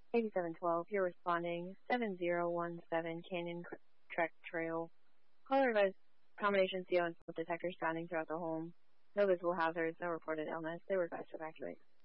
8712, you're responding 7017 Canyon Trek Trail. Caller advised combination CO and smoke detectors sounding throughout the home. No visible hazards, no reported illness. They were advised to evacuate.